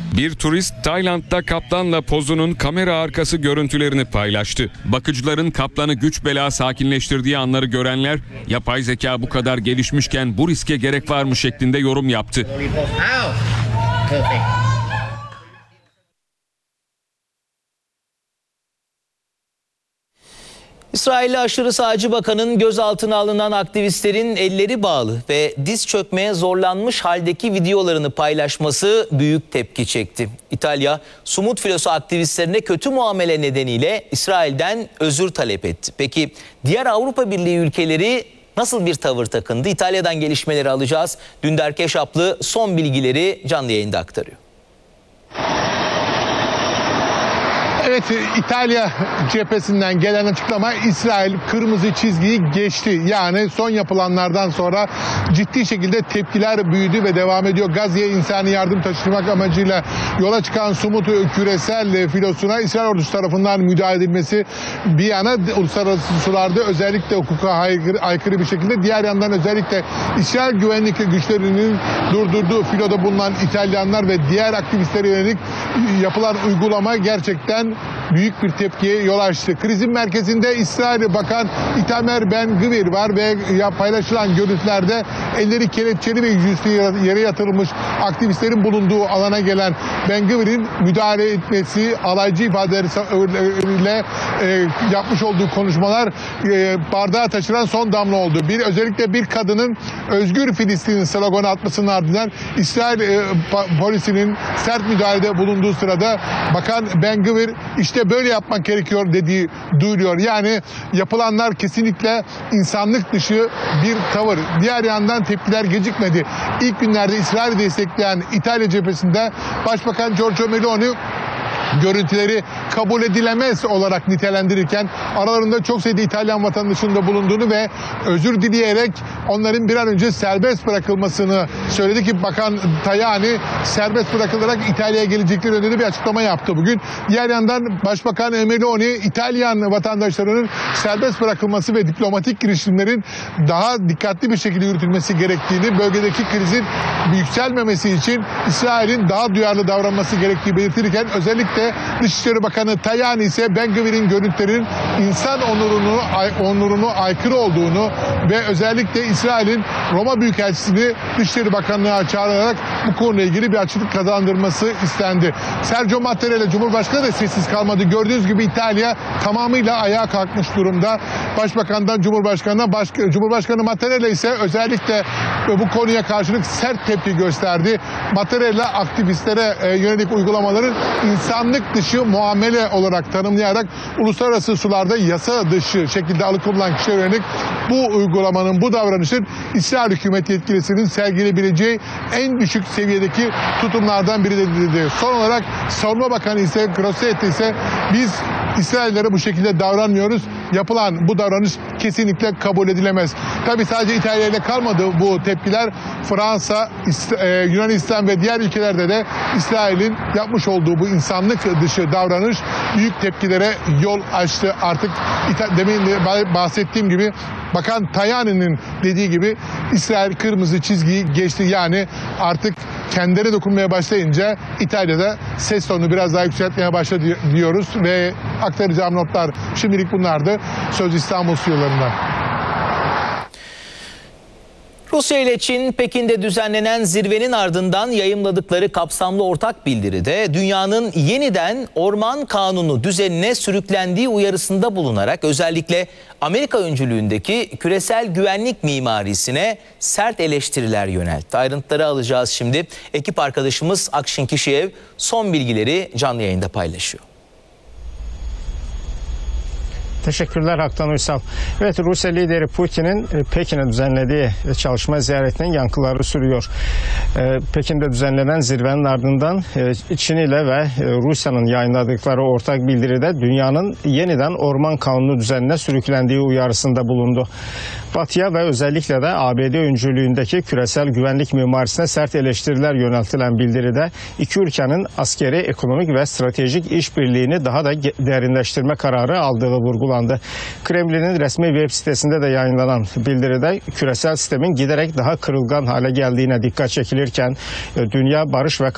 Bir turist Tayland'da kaplanla pozunun kamera arkası görüntülerini paylaştı. Bakıcıların kaplanı güç bela sakinleştirdiği anları görenler, yapay zeka bu kadar gelişmişken bu riske gerek var mı şeklinde yorum yaptı. İsrailli aşırı sağcı bakanın gözaltına alınan aktivistlerin elleri bağlı ve diz çökmeye zorlanmış haldeki videolarını paylaşması büyük tepki çekti. İtalya, Sumut filosu aktivistlerine kötü muamele nedeniyle İsrail'den özür talep etti. Peki diğer Avrupa Birliği ülkeleri nasıl bir tavır takındı? İtalya'dan gelişmeleri alacağız. Dündar Keşaplı son bilgileri canlı yayında aktarıyor. Evet, İtalya cephesinden gelen açıklama İsrail kırmızı çizgiyi geçti. Yani son yapılanlardan sonra ciddi şekilde tepkiler büyüdü ve devam ediyor. Gazze'ye insani yardım taşımak amacıyla yola çıkan Sumut küresel filosuna İsrail ordusu tarafından müdahale edilmesi bir yana uluslararası sularda özellikle hukuka aykırı bir şekilde, diğer yandan özellikle İsrail güvenlik güçlerinin durdurduğu filoda bulunan İtalyanlar ve diğer aktivistlere yönelik yapılan uygulama gerçekten büyük bir tepkiye yol açtı. Krizin merkezinde İsrail Bakan Itamar Ben-Gvir var ve paylaşılan görüntülerde elleri kelepçeli ve yüzüstü yere yatırılmış aktivistlerin bulunduğu alana gelen Ben-Gvir'in müdahale etmesi, alaycı ifadeleriyle yapmış olduğu konuşmalar bardağa taşıran son damla oldu. Özellikle bir kadının "Özgür Filistin" sloganı atmasının ardından İsrail polisinin sert müdahalede bulunduğu sırada Bakan Ben-Gvir işte böyle yapmak gerekiyor dediği duyuluyor. Yani yapılanlar kesinlikle insanlık dışı bir tavır. Diğer yandan tepkiler gecikmedi. İlk günlerde İsrail'i destekleyen İtalya cephesinde Başbakan Giorgia Meloni görüntüleri kabul edilemez olarak nitelendirirken aralarında çok sayıda İtalyan vatandaşının da bulunduğunu ve özür dileyerek onların bir an önce serbest bırakılmasını söyledi ki Bakan Tajani serbest bırakılarak İtalya'ya gelecekleri yönünde bir açıklama yaptı bugün. Diğer yandan Başbakan Meloni İtalyan vatandaşlarının serbest bırakılması ve diplomatik girişimlerin daha dikkatli bir şekilde yürütülmesi gerektiğini, bölgedeki krizin yükselmemesi için İsrail'in daha duyarlı davranması gerektiği belirtilirken özellikle Dışişleri Bakanı Tajani ise Ben-Gvir'in görüntülerinin insan onurunu aykırı olduğunu ve özellikle İsrail'in Roma Büyükelçisi'ni Dışişleri Bakanlığı'na çağırarak bu konuyla ilgili bir açıklık kazandırması istendi. Sergio Mattarella Cumhurbaşkanı da sessiz kalmadı. Gördüğünüz gibi İtalya tamamıyla ayağa kalkmış durumda. Başbakandan Cumhurbaşkanı'na, Cumhurbaşkanı Mattarella ise özellikle bu konuya karşılık sert tepki gösterdi. Mattarella aktivistlere yönelik uygulamaların insanlık dışı muamele olarak tanımlayarak uluslararası sularda yasa dışı şekilde alıkonulan kişilere yönelik bu uygulamanın, bu davranışın İsrail hükümet yetkilisinin sergileyebileceği en düşük seviyedeki tutumlardan biri dedi. Son olarak Savunma Bakanı ise Grossetti ise biz İsraillere bu şekilde davranmıyoruz. Yapılan bu davranış kesinlikle kabul edilemez. Tabii sadece İtalya ile kalmadı bu tepkiler. Fransa, Yunanistan ve diğer ülkelerde de İsrail'in yapmış olduğu bu insanlık dışı davranış büyük tepkilere yol açtı. Artık demin de bahsettiğim gibi Bakan Tajani'nin dediği gibi İsrail kırmızı çizgiyi geçti. Yani artık kendileri dokunmaya başlayınca İtalya'da ses tonunu biraz daha yükseltmeye başladı diyoruz ve aktaracağım notlar şimdilik bunlardı. Söz İstanbul stüdyolarından. Rusya ile Çin, Pekin'de düzenlenen zirvenin ardından yayımladıkları kapsamlı ortak bildiride dünyanın yeniden orman kanunu düzenine sürüklendiği uyarısında bulunarak özellikle Amerika öncülüğündeki küresel güvenlik mimarisine sert eleştiriler yöneltti. Ayrıntıları alacağız şimdi. Ekip arkadaşımız Akşin Kişiyev son bilgileri canlı yayında paylaşıyor. Teşekkürler Haktan Uysal. Evet, Rusya lideri Putin'in Pekin'e düzenlediği çalışma ziyaretinin yankıları sürüyor. Pekin'de düzenlenen zirvenin ardından Çin ile ve Rusya'nın yayınladıkları ortak bildiride dünyanın yeniden orman kanunu düzenine sürüklendiği uyarısında bulundu. Batı'ya ve özellikle de ABD öncülüğündeki küresel güvenlik mimarisine sert eleştiriler yöneltilen bildiride iki ülkenin askeri, ekonomik ve stratejik işbirliğini daha da derinleştirme kararı aldığı vurgulandı. Kremlin'in resmi web sitesinde de yayınlanan bildiride küresel sistemin giderek daha kırılgan hale geldiğine dikkat çekilirken dünya barış ve